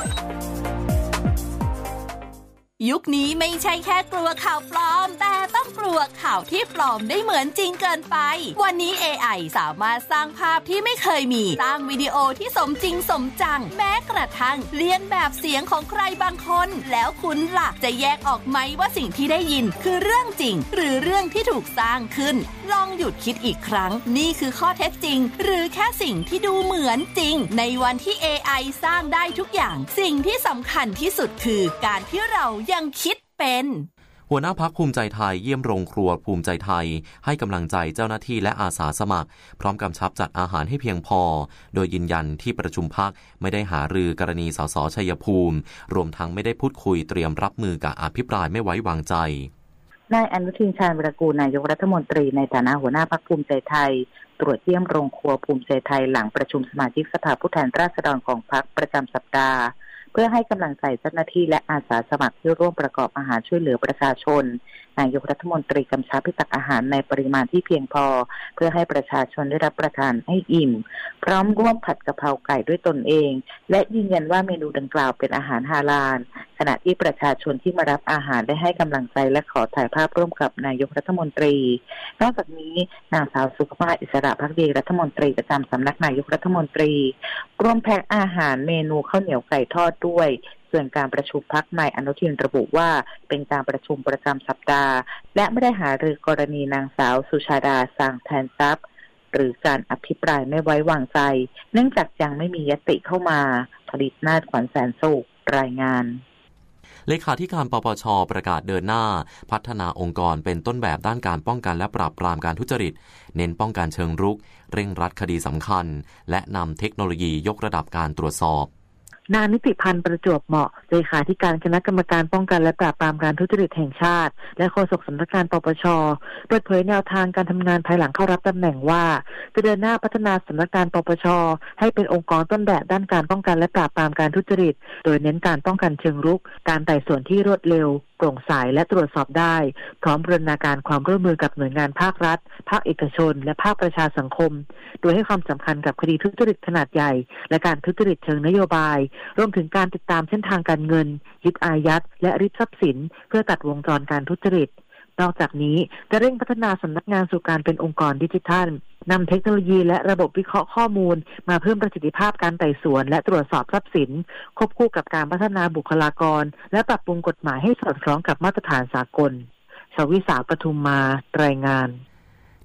ยุคนี้ไม่ใช่แค่กลัวข่าวปลอมแต่ต้องกลัวข่าวที่ปลอมได้เหมือนจริงเกินไปวันนี้ เอ ไอ สามารถสร้างภาพที่ไม่เคยมีสร้างวิดีโอที่สมจริงสมจังแม้กระทั่งเลียนแบบเสียงของใครบางคนแล้วคุณล่ะจะแยกออกไหมว่าสิ่งที่ได้ยินคือเรื่องจริงหรือเรื่องที่ถูกสร้างขึ้นลองหยุดคิดอีกครั้งนี่คือข้อเท็จจริงหรือแค่สิ่งที่ดูเหมือนจริงในวันที่ เอ ไอ สร้างได้ทุกอย่างสิ่งที่สำคัญที่สุดคือการที่เรายังคิดเป็นหัวหน้าพรรคภูมิใจไทยเยี่ยมโรงครัวภูมิใจไทยให้กำลังใจเจ้าหน้าที่และอาสาสมัครพร้อมกำชับจัดอาหารให้เพียงพอโดยยืนยันที่ประชุมพรรคไม่ได้หารือกรณีสสชัยภูมิรวมทั้งไม่ได้พูดคุยเตรียมรับมือกับอภิปรายไม่ไว้วางใจนายอนุทินชาญวิรากูลนายกรัฐมนตรีในฐานะหัวหน้าพรรคภูมิใจไทยตรวจเยี่ยมโรงครัวภูมิใจไทยหลังประชุมสมาชิกสภาผู้แทนราษฎรของพรรคประจำสัปดาห์เพื่อให้กำลังใจเจ้าหน้าที่และอาสาสมัครที่ร่วมประกอบอาหารช่วยเหลือประชาชนนายกรัฐมนตรีกำชับให้ตักอาหารในปริมาณที่เพียงพอเพื่อให้ประชาชนได้รับประทานให้อิ่มพร้อมร่วมผัดกะเพราไก่ด้วยตนเองและยืนยันว่าเมนูดังกล่าวเป็นอาหารฮาลาลขณะที่ประชาชนที่มารับอาหารได้ให้กำลังใจและขอถ่ายภาพร่วมกับนายกรัฐมนตรีนอกจากนี้นางสาวสุขภาพอิสระภักดีรัฐมนตรีประจำสำนักนายกรัฐมนตรีร่วมแพ็คอาหารเมนูข้าวเหนียวไก่ทอดด้วยส่วนการประชุมพรรคนายอนุทินระบุว่าเป็นการประชุมประจำสัปดาห์และไม่ได้หารือกรณีนางสาวสุชาดาสร้างแทนทรัพย์หรือการอภิปรายไม่ไว้วางใจเนื่องจากยังไม่มียติเข้ามาผลิตนาฏขวัญแสนสุขรายงานเลขาธิการปปช.ประกาศเดินหน้าพัฒนาองค์กรเป็นต้นแบบด้านการป้องกันและปราบปรามการทุจริตเน้นป้องกันเชิงรุกเร่งรัดคดีสำคัญและนำเทคโนโลยียกระดับการตรวจสอบนายนิติพันธ์ประจวบเหมาะเลขาธิการคณะกรรมการป้องกันและปราบปรามการทุจริตแห่งชาติและโฆษกสำนักงานปปช.เปิดเผยแนวทางการทำงานภายหลังเข้ารับตำแหน่งว่าจะเดินหน้าพัฒนาสำนักงานปปช.ให้เป็นองค์กรต้นแบบด้านการป้องกันและปราบปรามการทุจริตโดยเน้นการป้องกันเชิงรุกการไต่สวนที่รวดเร็วโปร่งใสและตรวจสอบได้พร้อมบูรณาการความร่วมมือกับหน่วยงานภาครัฐภาคเอกชนและภาคประชาสังคมโดยให้ความสำคัญกับคดีทุจริตขนาดใหญ่และการทุจริตเชิงนโยบายรวมถึงการติดตามเส้นทางการเงินยึดอายัดและริบทรัพย์สินเพื่อตัดวงจรการทุจริตนอกจากนี้จะเร่งพัฒนาสำนักงานสู่การเป็นองค์กรดิจิทัลนำเทคโนโลยีและระบบวิเคราะห์ข้อมูลมาเพิ่มประสิทธิภาพการไต่สวนและตรวจสอบทรัพย์สินควบคู่กับการพัฒนาบุคลากรและปรับปรุงกฎหมายให้สอดคล้องกับมาตรฐานสากลชวิสาปทุมมารายงาน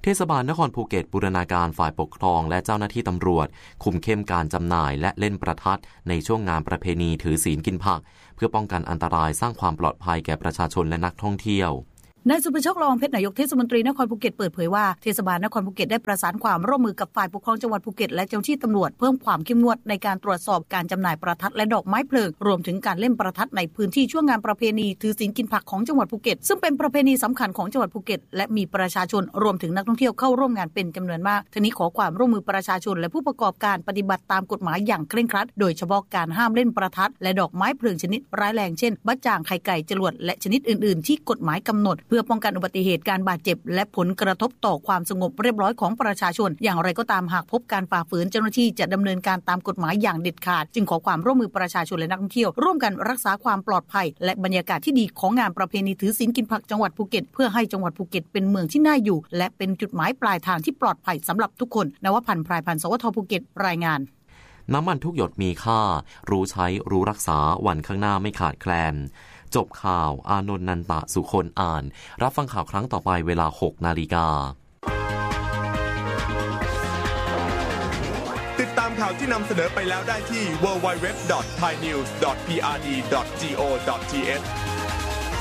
เทศบาลนครภูเก็ตบูรณาการฝ่ายปกครองและเจ้าหน้าที่ตำรวจคุมเข้มการจำหน่ายและเล่นประทัดในช่วงงานประเพณีถือศีลกินผักเพื่อป้องกันอันตรายสร้างความปลอดภัยแก่ประชาชนและนักท่องเที่ยวนายสุภโชค ละอองเพชรนายกเทศมนตรีนครภูเก็ตเปิดเผยว่าเทศบาลนครภูเก็ตได้ประสานความร่วมมือกับฝ่ายปกครองจังหวัดภูเก็ตและเจ้าหน้าที่ตำรวจเพิ่มความเข้มงวดในการตรวจสอบการจำหน่ายประทัดและดอกไม้เพลิงรวมถึงการเล่นประทัดในพื้นที่ช่วงงานประเพณีถือศีลกินผักของจังหวัดภูเก็ตซึ่งเป็นประเพณีสำคัญของจังหวัดภูเก็ตและมีประชาชนรวมถึงนักท่องเที่ยวเข้าร่วมงานเป็นจำนวนมากทีนี้ขอความร่วมมือประชาชนและผู้ประกอบการปฏิบัติตามกฎหมายอย่างเคร่งครัดโดยเฉพาะการห้ามเล่นประทัดและดอกไม้เพลิงชนิดร้ายแรงเช่นบั๊จ่างไข่ไก่จรวดและชนิดอื่นๆที่กฎหมายกำหนดเพื่อป้องกันอุบัติเหตุการบาดเจ็บและผลกระทบต่อความสงบเรียบร้อยของประชาชนอย่างไรก็ตามหากพบการฝ่าฝืนเจ้าหน้าที่จะดำเนินการตามกฎหมายอย่างเด็ดขาดจึงขอความร่วมมือประชาชนและนักท่องเที่ยวร่วมกันรักษาความปลอดภัยและบรรยากาศที่ดีของงานประเพณีถือศีลกินผักจังหวัดภูเก็ตเพื่อให้จังหวัดภูเก็ตเป็นเมืองที่น่าอยู่และเป็นจุดหมายปลายทางที่ปลอดภัยสำหรับทุกคนนวพันธ์ พรายพันธ์ สวทภูเก็ตรายงานน้ำมันทุกหยดมีค่ารู้ใช้รู้รักษาวันข้างหน้าไม่ขาดแคลนจบข่าวอานนท์นันตะสุคนอ่านรับฟังข่าวครั้งต่อไปเวลา หกนาฬิกาติดตามข่าวที่นำเสนอไปแล้วได้ที่ ดับเบิลยู ดับเบิลยู ดับเบิลยู ดอท ไทยนิวส์ ดอท พี อาร์ ดี ดอท จี โอ ดอท ที เอช